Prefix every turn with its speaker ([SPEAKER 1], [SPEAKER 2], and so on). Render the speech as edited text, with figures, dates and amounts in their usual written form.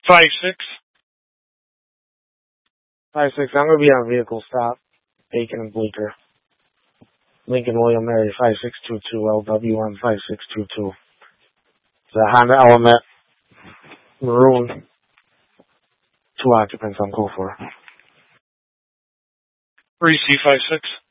[SPEAKER 1] 5-6.
[SPEAKER 2] 5-6. I'm going to be on vehicle stop. Bacon and Bleecker. Lincoln William Mary 5622 LW1 5622. It's a Honda Element Maroon. 2 occupants on call for.
[SPEAKER 1] 3C 5-6.